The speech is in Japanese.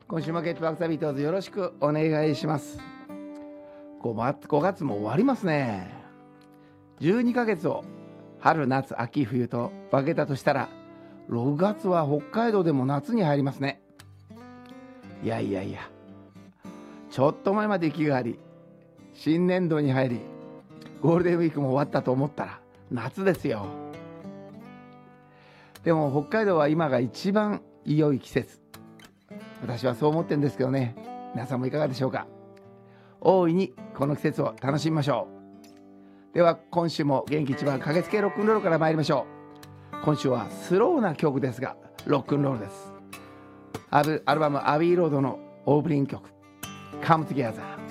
今週もゲットバックザビートルズよろしくお願いします。5月も終わりますね。12ヶ月を春夏秋冬と分けたとしたら、6月は北海道でも夏に入りますね。いやちょっと前まで雪があり、新年度に入り、ゴールデンウィークも終わったと思ったら夏ですよ。でも北海道は今が一番良い季節、私はそう思ってるんですけどね。皆さんもいかがでしょうか。大いにこの季節を楽しみましょう。では今週も元気一番駆けつけロックンロールから参りましょう。今週はスローな曲ですがロックンロールです。アルバムアビーロードのオープニング曲 Come Together。